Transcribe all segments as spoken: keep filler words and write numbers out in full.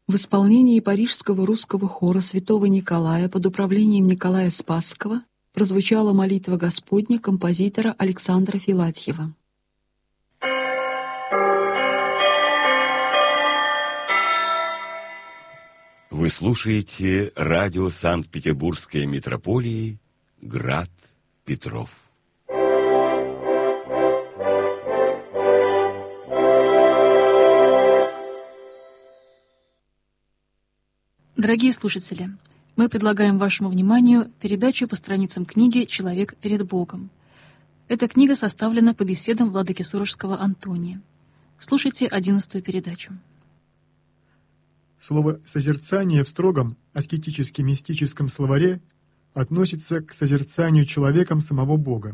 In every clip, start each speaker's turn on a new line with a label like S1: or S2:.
S1: В исполнении Парижского русского хора святого Николая под управлением Николая Спасского прозвучала молитва Господня композитора Александра Филатьева.
S2: Вы слушаете радио Санкт-Петербургской митрополии «Град Петров».
S3: Дорогие слушатели, мы предлагаем вашему вниманию передачу по страницам книги «Человек перед Богом». Эта книга составлена по беседам владыки Сурожского Антония. Слушайте одиннадцатую передачу.
S4: Слово «созерцание» в строгом аскетически-мистическом словаре относится к созерцанию человеком самого Бога.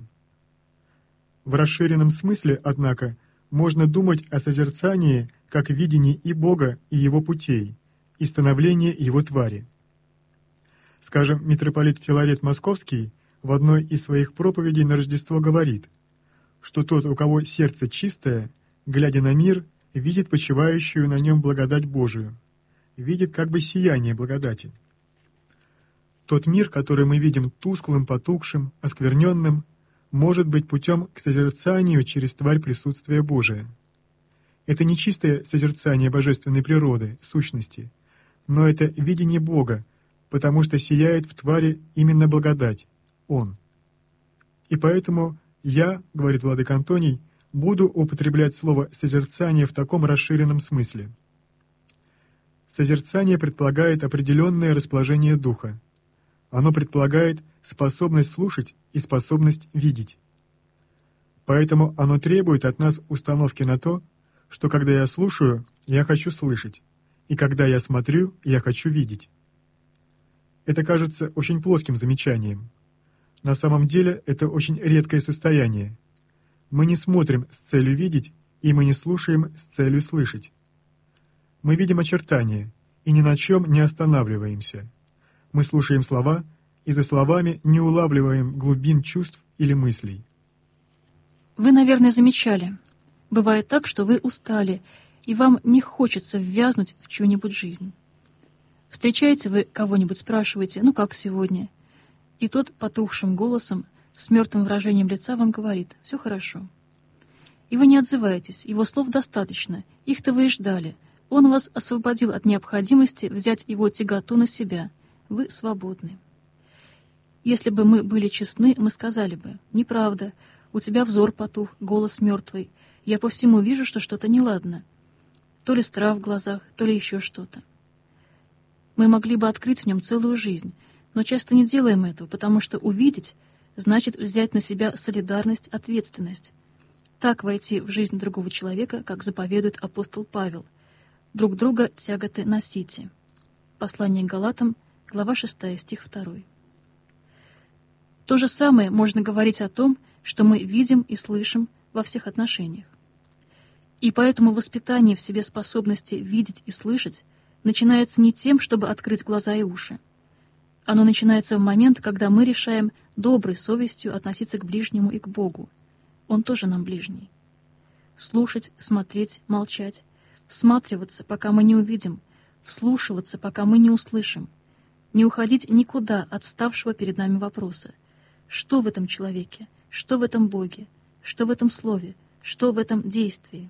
S4: В расширенном смысле, однако, можно думать о созерцании как видении и Бога, и Его путей, и становления Его твари. Скажем, митрополит Филарет Московский в одной из своих проповедей на Рождество говорит, что тот, у кого сердце чистое, глядя на мир, видит почивающую на нем благодать Божию, видит как бы сияние благодати. Тот мир, который мы видим тусклым, потухшим, оскверненным, может быть путем к созерцанию через тварь присутствия Божия. Это не чистое созерцание божественной природы, сущности, но это видение Бога, потому что сияет в твари именно благодать, Он. И поэтому я, говорит владыка Антоний, буду употреблять слово «созерцание» в таком расширенном смысле. Созерцание предполагает определенное расположение духа. Оно предполагает способность слушать и способность видеть. Поэтому оно требует от нас установки на то, что когда я слушаю, я хочу слышать, и когда я смотрю, я хочу видеть. Это кажется очень плоским замечанием. На самом деле это очень редкое состояние. Мы не смотрим с целью видеть, и мы не слушаем с целью слышать. Мы видим очертания, и ни на чем не останавливаемся. Мы слушаем слова, и за словами не улавливаем глубин чувств или мыслей.
S3: Вы, наверное, замечали. Бывает так, что вы устали, и вам не хочется ввязнуть в чью-нибудь жизнь. Встречаете вы кого-нибудь, спрашиваете, ну как сегодня? И тот потухшим голосом, с мертвым выражением лица вам говорит, все хорошо. И вы не отзываетесь, его слов достаточно, их-то вы и ждали. Он вас освободил от необходимости взять его тяготу на себя. Вы свободны. Если бы мы были честны, мы сказали бы, неправда, у тебя взор потух, голос мертвый, я по всему вижу, что что-то неладно. То ли страх в глазах, то ли еще что-то. Мы могли бы открыть в нем целую жизнь, но часто не делаем этого, потому что увидеть значит взять на себя солидарность, ответственность. Так войти в жизнь другого человека, как заповедует апостол Павел. Друг друга тяготы носите. Послание к Галатам, глава шестая, стих второй. То же самое можно говорить о том, что мы видим и слышим во всех отношениях. И поэтому воспитание в себе способности видеть и слышать начинается не тем, чтобы открыть глаза и уши. Оно начинается в момент, когда мы решаем доброй совестью относиться к ближнему и к Богу. Он тоже нам ближний. Слушать, смотреть, молчать, всматриваться, пока мы не увидим, вслушиваться, пока мы не услышим, не уходить никуда от вставшего перед нами вопроса. Что в этом человеке? Что в этом Боге? Что в этом слове? Что в этом действии?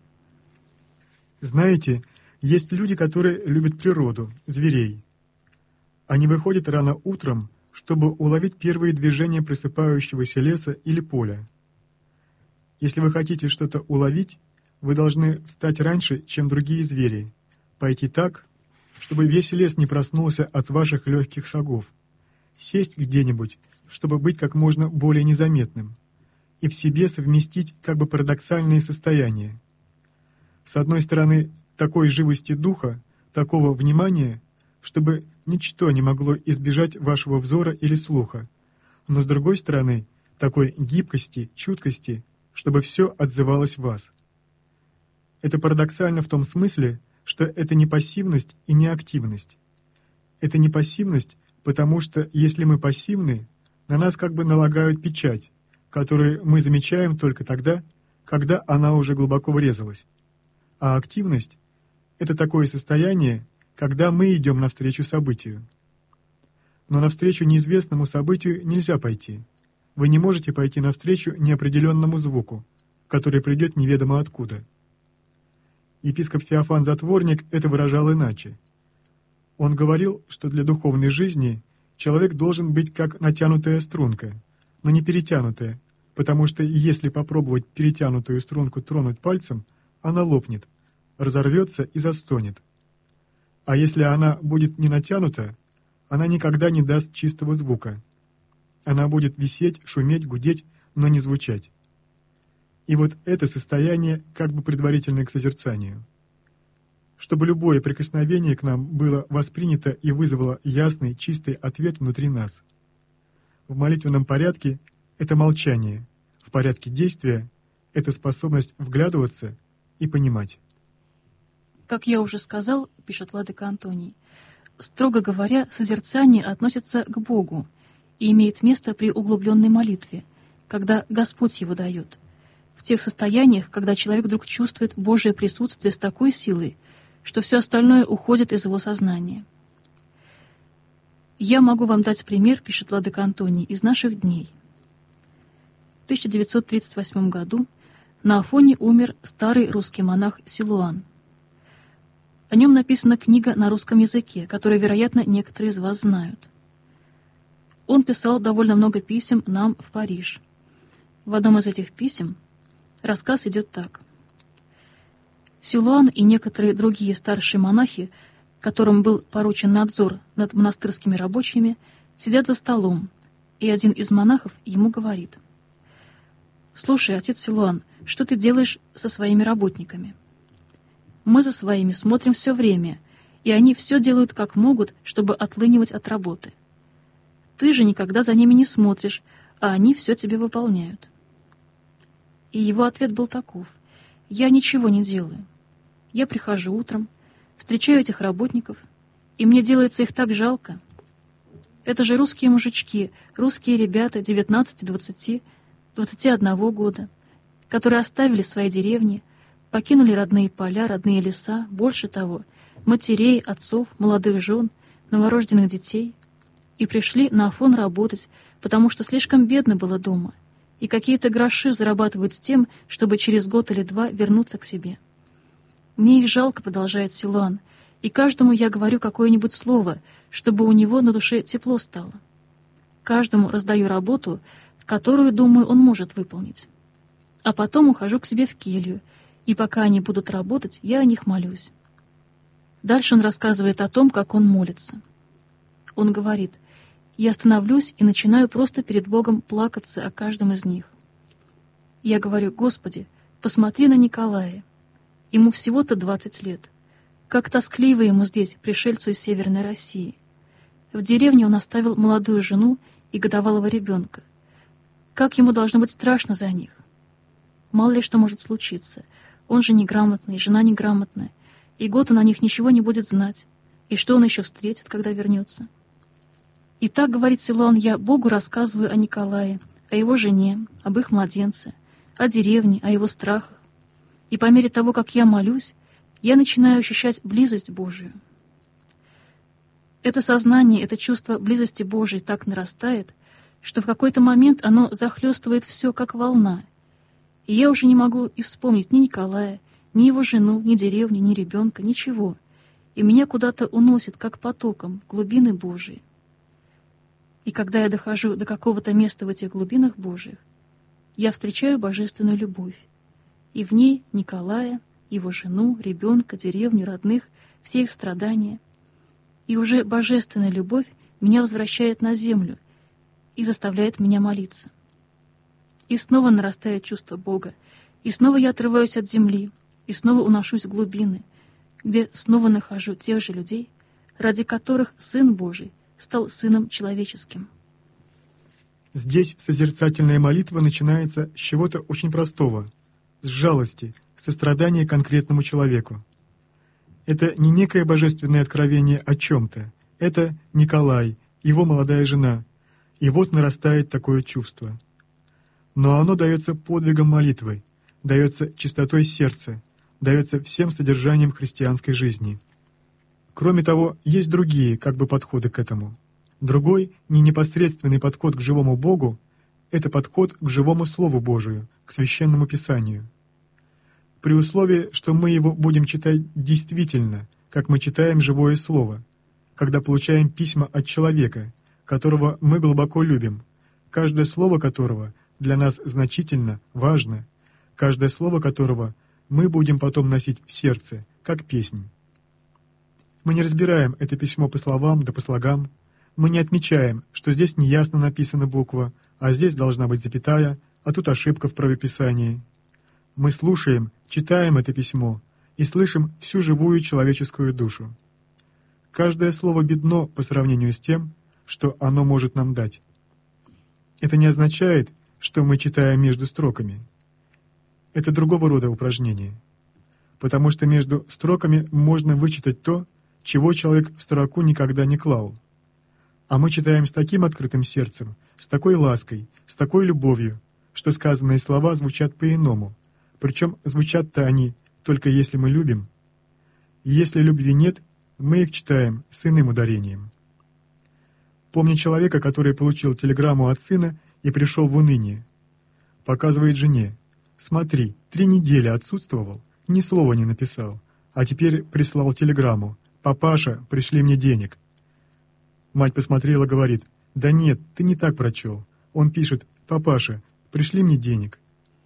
S4: Знаете, есть люди, которые любят природу, зверей. Они выходят рано утром, чтобы уловить первые движения просыпающегося леса или поля. Если вы хотите что-то уловить, вы должны встать раньше, чем другие звери, пойти так, чтобы весь лес не проснулся от ваших легких шагов, сесть где-нибудь, чтобы быть как можно более незаметным, и в себе совместить как бы парадоксальные состояния. С одной стороны, такой живости духа, такого внимания, чтобы ничто не могло избежать вашего взора или слуха, но с другой стороны, такой гибкости, чуткости, чтобы все отзывалось в вас. Это парадоксально в том смысле, что это не пассивность и не активность. Это не пассивность, потому что если мы пассивны, на нас как бы налагают печать, которую мы замечаем только тогда, когда она уже глубоко врезалась. А активность — это такое состояние, когда мы идем навстречу событию. Но навстречу неизвестному событию нельзя пойти. Вы не можете пойти навстречу неопределенному звуку, который придет неведомо откуда. Епископ Феофан Затворник это выражал иначе. Он говорил, что для духовной жизни человек должен быть как натянутая струнка, но не перетянутая, потому что если попробовать перетянутую струнку тронуть пальцем, она лопнет, разорвется и застонет. А если она будет не натянута, она никогда не даст чистого звука. Она будет висеть, шуметь, гудеть, но не звучать. И вот это состояние как бы предварительное к созерцанию. Чтобы любое прикосновение к нам было воспринято и вызвало ясный, чистый ответ внутри нас. В молитвенном порядке это молчание, в порядке действия это способность вглядываться и понимать.
S3: Как я уже сказал, пишет владыка Антоний, строго говоря, созерцание относится к Богу и имеет место при углубленной молитве, когда Господь его дает, в тех состояниях, когда человек вдруг чувствует Божие присутствие с такой силой, что все остальное уходит из его сознания. «Я могу вам дать пример, — пишет владыка Антоний, — из наших дней. В тысяча девятьсот тридцать восьмом году на Афоне умер старый русский монах Силуан. О нем написана книга на русском языке, которую, вероятно, некоторые из вас знают. Он писал довольно много писем нам в Париж. В одном из этих писем рассказ идет так. Силуан и некоторые другие старшие монахи, которым был поручен надзор над монастырскими рабочими, сидят за столом, и один из монахов ему говорит: «Слушай, отец Силуан, что ты делаешь со своими работниками? Мы за своими смотрим все время, и они все делают как могут, чтобы отлынивать от работы. Ты же никогда за ними не смотришь, а они все тебе выполняют». И его ответ был таков: «Я ничего не делаю. Я прихожу утром, встречаю этих работников, и мне делается их так жалко. Это же русские мужички, русские ребята девятнадцати, двадцати, двадцати одного года, которые оставили свои деревни, покинули родные поля, родные леса, больше того, матерей, отцов, молодых жен, новорожденных детей, и пришли на Афон работать, потому что слишком бедно было дома, и какие-то гроши зарабатывают с тем, чтобы через год или два вернуться к себе. Мне их жалко, — продолжает Силуан, — и каждому я говорю какое-нибудь слово, чтобы у него на душе тепло стало. Каждому раздаю работу, которую, думаю, он может выполнить. А потом ухожу к себе в келью, и пока они будут работать, я о них молюсь». Дальше он рассказывает о том, как он молится. Он говорит: «Я становлюсь и начинаю просто перед Богом плакаться о каждом из них. Я говорю: Господи, посмотри на Николая. Ему всего-то двадцать лет. Как тоскливо ему здесь, пришельцу из Северной России. В деревне он оставил молодую жену и годовалого ребенка. Как ему должно быть страшно за них? Мало ли что может случиться. Он же неграмотный, жена неграмотная, и год он о них ничего не будет знать. И что он еще встретит, когда вернется? И так, — говорит Силуан, — я Богу рассказываю о Николае, о его жене, об их младенце, о деревне, о его страхах. И по мере того, как я молюсь, я начинаю ощущать близость Божию. Это сознание, это чувство близости Божией так нарастает, что в какой-то момент оно захлестывает все, как волна. И я уже не могу и вспомнить ни Николая, ни его жену, ни деревню, ни ребенка, ничего. И меня куда-то уносит, как потоком, в глубины Божии. И когда я дохожу до какого-то места в этих глубинах Божьих, я встречаю божественную любовь. И в ней Николая, его жену, ребенка, деревню, родных, все их страдания. И уже божественная любовь меня возвращает на землю и заставляет меня молиться. И снова нарастает чувство Бога, и снова я отрываюсь от земли, и снова уношусь в глубины, где снова нахожу тех же людей, ради которых Сын Божий стал Сыном Человеческим.
S4: Здесь созерцательная молитва начинается с чего-то очень простого, с жалости, сострадания конкретному человеку. Это не некое божественное откровение о чем-то, это Николай, его молодая жена, и вот нарастает такое чувство. Но оно дается подвигом молитвы, дается чистотой сердца, дается всем содержанием христианской жизни. Кроме того, есть другие как бы подходы к этому. Другой, не непосредственный подход к живому Богу — это подход к живому Слову Божию, к Священному Писанию. При условии, что мы его будем читать действительно, как мы читаем живое Слово, когда получаем письма от человека, которого мы глубоко любим, каждое слово которого для нас значительно, важно, каждое слово которого мы будем потом носить в сердце, как песнь. Мы не разбираем это письмо по словам да по слогам, мы не отмечаем, что здесь неясно написана буква, а здесь должна быть запятая, а тут ошибка в правописании. Мы слушаем, читаем это письмо и слышим всю живую человеческую душу. Каждое слово бедно по сравнению с тем, что оно может нам дать. Это не означает, что мы читаем между строками. Это другого рода упражнение, потому что между строками можно вычитать то, чего человек в строку никогда не клал. А мы читаем с таким открытым сердцем, с такой лаской, с такой любовью, что сказанные слова звучат по-иному, причем звучат-то они только если мы любим. И если любви нет, мы их читаем с иным ударением. Помню человека, который получил телеграмму от сына и пришел в уныние. Показывает жене: «Смотри, три недели отсутствовал, ни слова не написал, а теперь прислал телеграмму: «Папаша, пришли мне денег». Мать посмотрела, говорит: «Да нет, ты не так прочел. Он пишет: «Папаша, пришли мне денег».».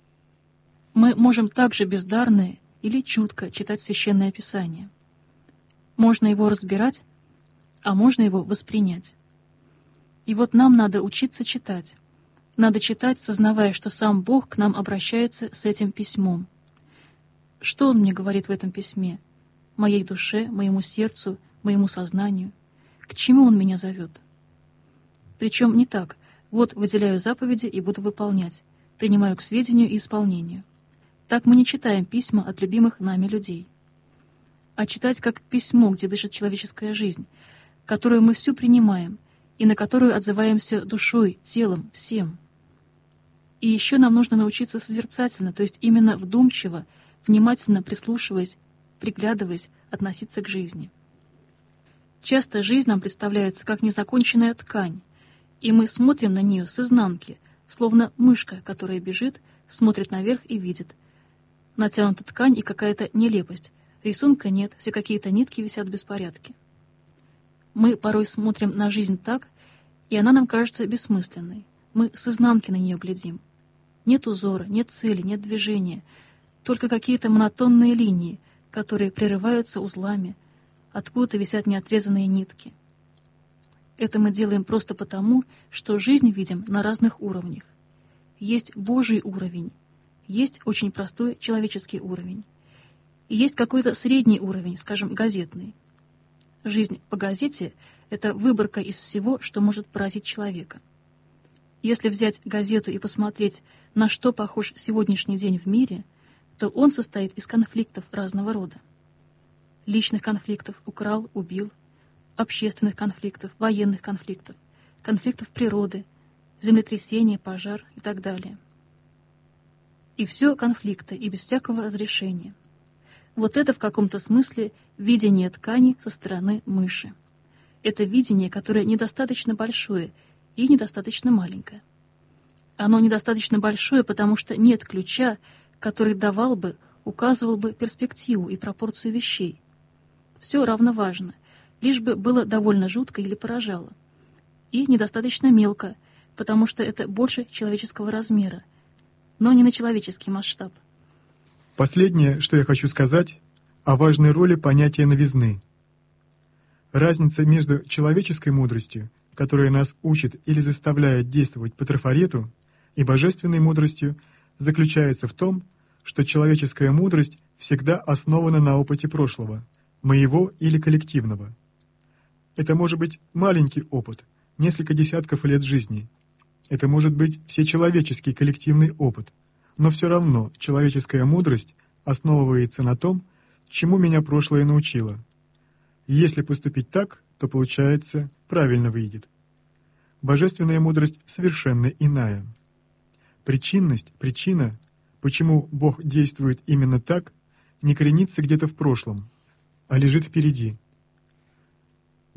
S3: Мы можем также бездарно или чутко читать Священное Писание. Можно его разбирать, а можно его воспринять. И вот нам надо учиться читать. Надо читать, сознавая, что сам Бог к нам обращается с этим письмом. Что Он мне говорит в этом письме? Моей душе, моему сердцу, моему сознанию? К чему Он меня зовет? Причем не так: вот выделяю заповеди и буду выполнять, принимаю к сведению и исполнению. Так мы не читаем письма от любимых нами людей. А читать как письмо, где дышит человеческая жизнь, которую мы всю принимаем и на которую отзываемся душой, телом, всем. И еще нам нужно научиться созерцательно, то есть именно вдумчиво, внимательно прислушиваясь, приглядываясь, относиться к жизни. Часто жизнь нам представляется как незаконченная ткань, и мы смотрим на нее с изнанки, словно мышка, которая бежит, смотрит наверх и видит. Натянута ткань и какая-то нелепость. Рисунка нет, все какие-то нитки висят в беспорядке. Мы порой смотрим на жизнь так, и она нам кажется бессмысленной. Мы с изнанки на нее глядим. Нет узора, нет цели, нет движения, только какие-то монотонные линии, которые прерываются узлами, откуда-то висят неотрезанные нитки. Это мы делаем просто потому, что жизнь видим на разных уровнях. Есть Божий уровень, есть очень простой человеческий уровень, и есть какой-то средний уровень, скажем, газетный. Жизнь по газете — это выборка из всего, что может поразить человека. Если взять газету и посмотреть, на что похож сегодняшний день в мире, то он состоит из конфликтов разного рода. Личных конфликтов — украл, убил, общественных конфликтов, военных конфликтов, конфликтов природы, землетрясения, пожар и так далее. И все конфликты, и без всякого разрешения. Вот это в каком-то смысле видение ткани со стороны мыши. Это видение, которое недостаточно большое и недостаточно маленькое. Оно недостаточно большое, потому что нет ключа, который давал бы, указывал бы перспективу и пропорцию вещей. Все равно важно, лишь бы было довольно жутко или поражало. И недостаточно мелко, потому что это больше человеческого размера, но не на человеческий масштаб.
S4: Последнее, что я хочу сказать, о важной роли понятия новизны. Разница между человеческой мудростью, которая нас учит или заставляет действовать по трафарету, и божественной мудростью заключается в том, что человеческая мудрость всегда основана на опыте прошлого, моего или коллективного. Это может быть маленький опыт, несколько десятков лет жизни. Это может быть всечеловеческий коллективный опыт, но все равно человеческая мудрость основывается на том, чему меня прошлое научило. И если поступить так, то, получается, правильно выйдет. Божественная мудрость совершенно иная. Причинность, причина, почему Бог действует именно так, не коренится где-то в прошлом, а лежит впереди.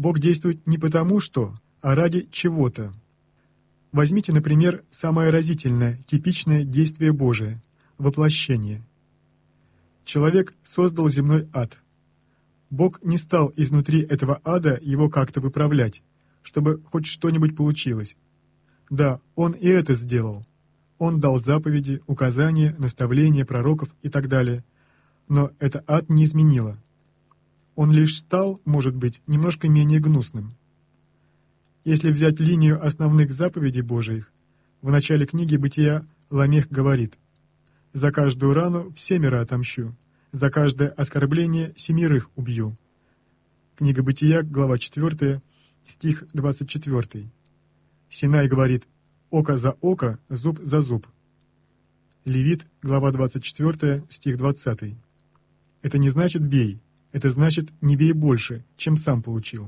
S4: Бог действует не потому что, а ради чего-то. Возьмите, например, самое разительное, типичное действие Божие – воплощение. Человек создал земной ад. Бог не стал изнутри этого ада его как-то выправлять, чтобы хоть что-нибудь получилось. Да, Он и это сделал. Он дал заповеди, указания, наставления пророков и так далее. Но это ад не изменило. Он лишь стал, может быть, немножко менее гнусным. Если взять линию основных заповедей Божиих, в начале книги «Бытия» Ламех говорит: «За каждую рану всемеро отомщу, за каждое оскорбление семерых убью». Книга «Бытия», глава четвёртая, стих двадцать четвёртый. Синай говорит: «Око за око, зуб за зуб». Левит, глава двадцать четвёртая, стих двадцатый. Это не значит «бей», это значит «не бей больше, чем сам получил».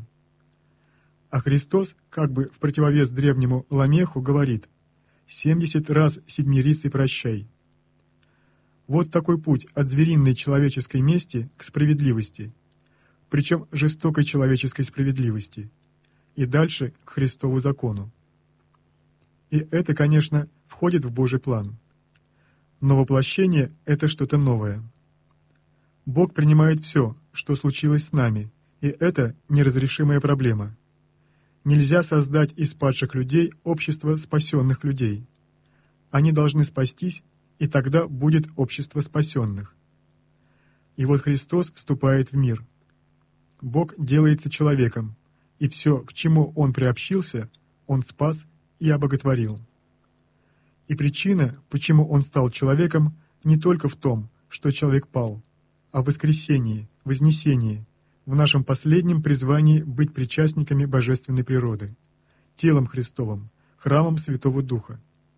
S4: А Христос, как бы в противовес древнему Ламеху, говорит: «семьдесят раз седмирицей прощай». Вот такой путь от звериной человеческой мести к справедливости, причем жестокой человеческой справедливости, и дальше к Христову закону. И это, конечно, входит в Божий план. Но воплощение — это что-то новое. Бог принимает все, что случилось с нами, и это неразрешимая проблема. Нельзя создать из падших людей общество спасенных людей. Они должны спастись, и тогда будет общество спасенных. И вот Христос вступает в мир. Бог делается человеком, и все, к чему Он приобщился, Он спас и обоготворил. И причина, почему Он стал человеком, не только в том, что человек пал, а в воскресении, вознесении, в нашем последнем призвании быть причастниками божественной природы, телом Христовым, храмом Святого Духа.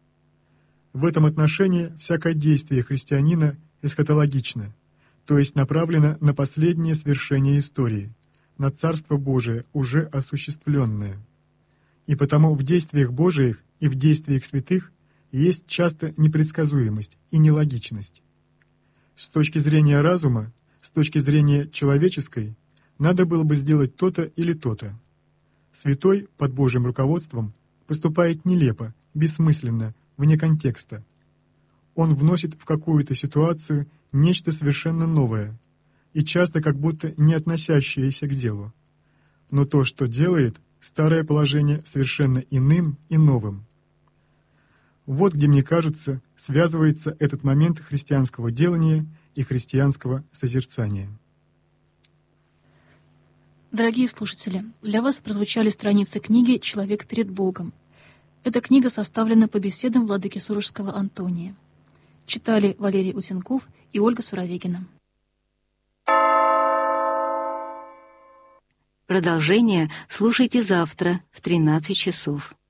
S4: В этом отношении всякое действие христианина эсхатологично, то есть направлено на последнее свершение истории, на Царство Божие, уже осуществленное. И потому в действиях Божиих и в действиях святых есть часто непредсказуемость и нелогичность. С точки зрения разума, с точки зрения человеческой, надо было бы сделать то-то или то-то. Святой под Божьим руководством поступает нелепо, бессмысленно, вне контекста. Он вносит в какую-то ситуацию нечто совершенно новое и часто как будто не относящееся к делу. Но то, что делает, старое положение совершенно иным и новым. Вот где, мне кажется, связывается этот момент христианского делания и христианского созерцания.
S3: Дорогие слушатели, для вас прозвучали страницы книги «Человек перед Богом». Эта книга составлена по беседам владыки Сурожского Антония. Читали Валерий Усенков и Ольга Суровегина.
S5: Продолжение слушайте завтра в тринадцать часов.